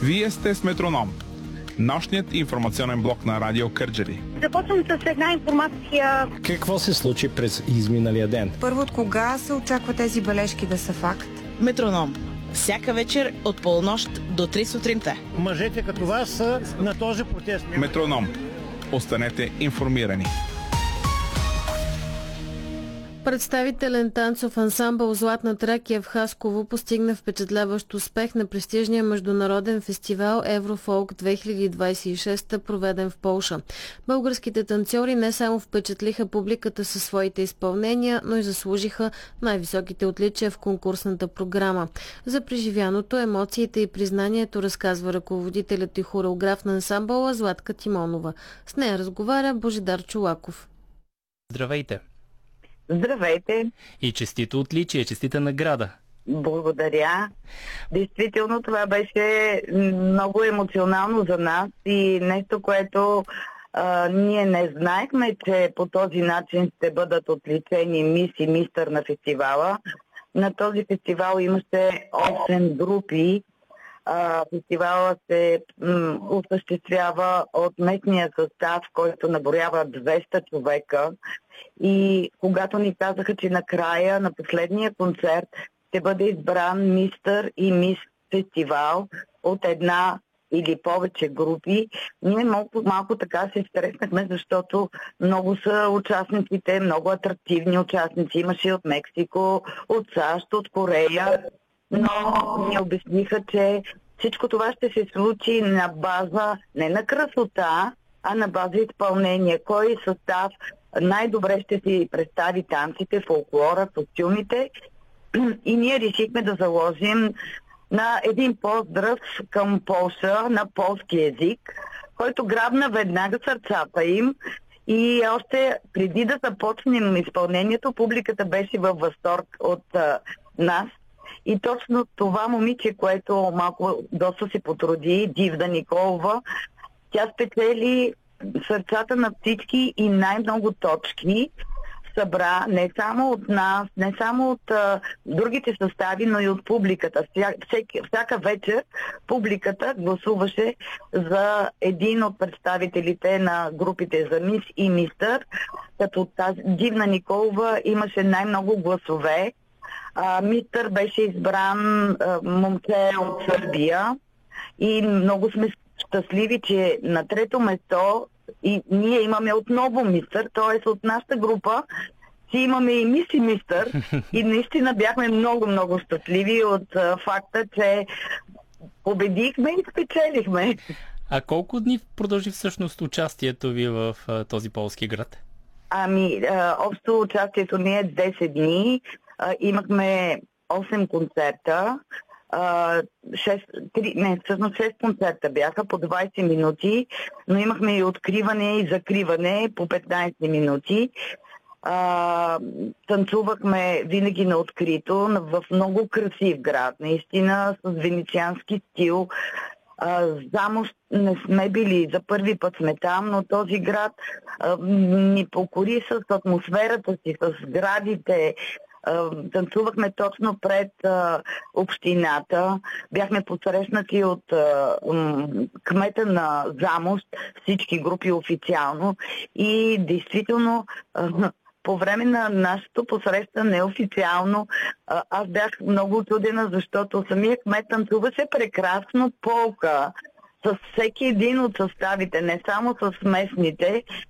Вие сте с Метроном, нощният информационен блок на Радио Кърджали. Започвам с една информация. Какво се случи през изминалия ден? Първо, от кога се очаква тези бележки да са факт? Метроном. Всяка вечер от полунощ до 3 сутринта. Мъжете като вас са на този протест. Метроном. Останете информирани. Представителен танцов ансамбъл Златна Тракия в Хасково постигна впечатляващ успех на престижния международен фестивал Еврофолк 2026, проведен в Полша. Българските танцори не само впечатлиха публиката със своите изпълнения, но и заслужиха най-високите отличия в конкурсната програма. За преживяното, емоциите и признанието разказва ръководителят и хореограф на ансамбъла Златка Тимонова. С нея разговаря Божидар Чолаков. Здравейте! Здравейте! И честито отличие, честита награда. Благодаря. Действително това беше много емоционално за нас и нещо, което ние не знаехме, че по този начин ще бъдат отличени мис и мистър на фестивала. На този фестивал имаше 8 групи. Фестивала се осъществява от местния състав, който наброява 200 човека. И когато ни казаха, че накрая на последния концерт ще бъде избран мистър и мис фестивал от една или повече групи, ние малко така се стреснахме, защото много са участниците, много атрактивни участници. Имаше от Мексико, от САЩ, от Корея, но ни обясниха, че всичко това ще се случи на база не на красота, а на база изпълнение. Кой състав най-добре ще си представи танците, фолклора, костюмите. И ние решихме да заложим на един поздрав към Полша на полски език, който грабна веднага сърцата им. И още преди да започнем изпълнението, публиката беше във възторг от нас. И точно това момиче, което доста се потруди, Дивда Николова, тя спечели сърцата на всички и най-много точки събра не само от нас, не само от другите състави, но и от публиката. Всяка вечер публиката гласуваше за един от представителите на групите за мис и мистър, като тази Дивна Николова имаше най-много гласове. Мистър беше избран момче от Сърбия и много сме щастливи, че на трето место и ние имаме отново мистър, т.е. от нашата група си имаме и мис и мистър и наистина бяхме много щастливи от факта, че победихме и спечелихме. А колко дни продължи всъщност участието ви в този полски град? Общо участието ни е 10 дни. Имахме 8 концерта. 6 концерта бяха по 20 минути, но имахме и откриване и закриване по 15 минути. Танцувахме винаги на открито, в много красив град, наистина с венециански стил. Замощ не сме били, за първи път сме там, но този град ни покори с атмосферата си, с сградите. Танцувахме точно пред общината. Бяхме посрещнати от кмета на Замощ, всички групи официално. И действително по време на нашето посрещане официално аз бях много учудена, защото самият кмет танцуваше прекрасно полка с всеки един от съставите, не само с местните.